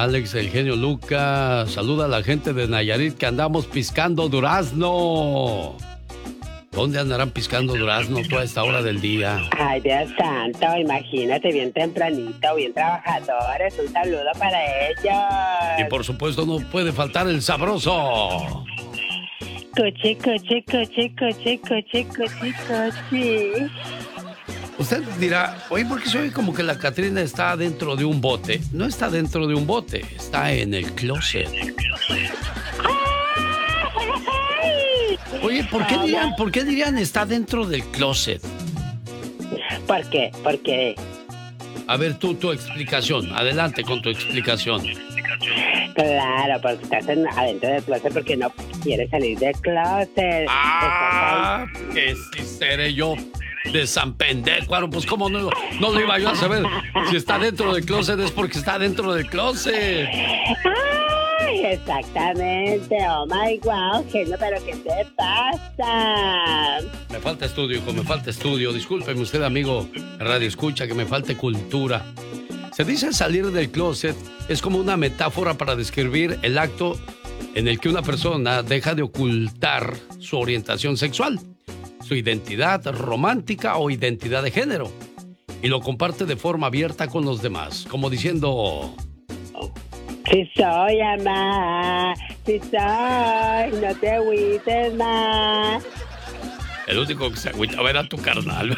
Alex, el genio Lucas, saluda a la gente de Nayarit que andamos piscando durazno. ¿Dónde andarán piscando durazno toda esta hora del día? Ay, Dios santo, imagínate, bien tempranito, bien trabajadores. Un saludo para ellos. Y por supuesto no puede faltar el sabroso. Coche, coche, coche, coche, coche, coche, coche. Usted dirá, oye, ¿por qué se oye como que la Catrina está dentro de un bote? No está dentro de un bote, está en el closet. Oye, ¿por qué dirían está dentro del closet? ¿Por qué? ¿Por qué? A ver, tu explicación. Adelante con tu explicación. Claro, porque estás adentro del closet porque no quieres salir del closet. Ah, que si seré yo de San Pendecuaro. Pues cómo no lo iba yo a saber. Si está dentro del closet es porque está dentro del closet. Ay, exactamente. Oh my wow, genio, pero ¿qué te pasa? Me falta estudio, hijo, me falta estudio. Discúlpeme usted, amigo Radio Escucha, que me falte cultura. Se dice salir del closet es como una metáfora para describir el acto en el que una persona deja de ocultar su orientación sexual, su identidad romántica o identidad de género, y lo comparte de forma abierta con los demás, como diciendo... Sí soy, mamá, sí soy, no te agüites más. El único que se agüitaba era tu carnal.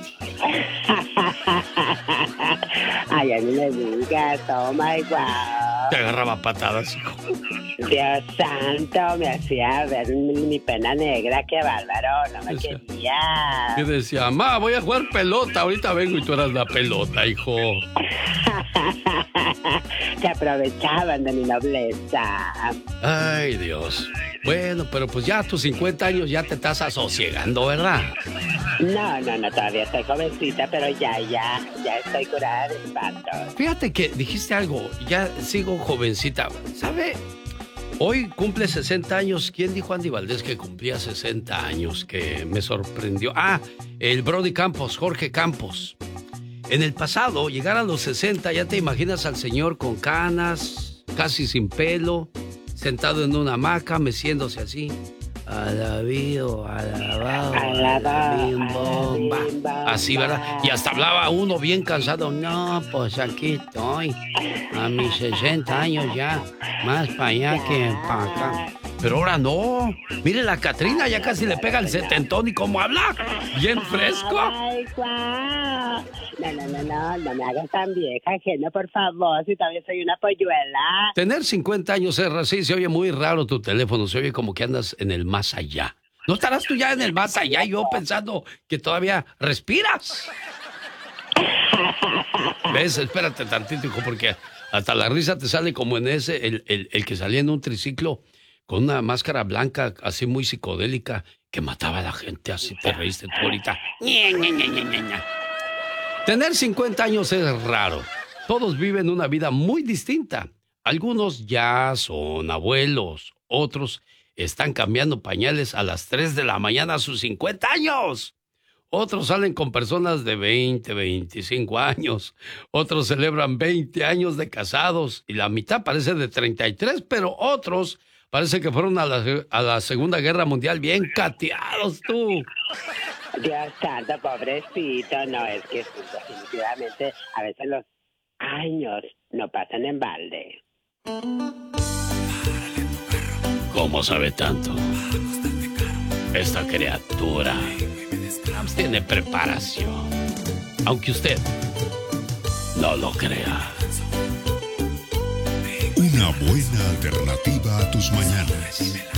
Ay, a mí me digas, oh my God. Te agarraba patadas, hijo. Dios santo, me hacía ver mi pena negra, qué bárbaro, no me quería. Y decía, mamá, voy a jugar pelota, ahorita vengo y tú eras la pelota, hijo. Se aprovechaban de mi nobleza. Ay, Dios. Bueno, pero pues ya a tus 50 años ya te estás asosiegando, ¿verdad? No, todavía estoy jovencita, pero ya estoy curada de espanto. Fíjate que dijiste algo, ya sigo jovencita. ¿Sabe? Hoy cumple 60 años. ¿Quién dijo Andy Valdés que cumplía 60 años? Que me sorprendió. Ah, el Brody Campos, Jorge Campos. En el pasado, llegar a los 60, ya te imaginas al señor con canas, casi sin pelo, sentado en una hamaca, meciéndose así. Alabado, bomba. Así, ¿verdad? Y hasta hablaba uno bien cansado. No, pues aquí estoy. A mis 60 años ya. Más para allá que para acá. Pero ahora no. Mire, la Catrina ya casi le pega el setentón y cómo habla. Bien fresco. Ay, guau. No me hagas tan vieja, genio, por favor, si todavía soy una polluela. Tener 50 años, sí, se oye muy raro tu teléfono, se oye como que andas en el más allá. ¿No estarás tú ya en el más allá y yo pensando que todavía respiras? ¿Ves? Espérate tantito, hijo, porque hasta la risa te sale como en ese, el que salía en un triciclo con una máscara blanca, así muy psicodélica, que mataba a la gente, así te reíste tú ahorita. Tener 50 años es raro. Todos viven una vida muy distinta. Algunos ya son abuelos, otros están cambiando pañales a las 3 de la mañana a sus 50 años. Otros salen con personas de 20, 25 años. Otros celebran 20 años de casados y la mitad parece de 33, pero otros parece que fueron a la Segunda Guerra Mundial bien cateados, tú. Dios santo, pobrecito. No, es que definitivamente a veces los años no pasan en balde. ¿Cómo sabe tanto? Esta criatura tiene preparación, aunque usted no lo crea. Una buena alternativa a tus mañanas.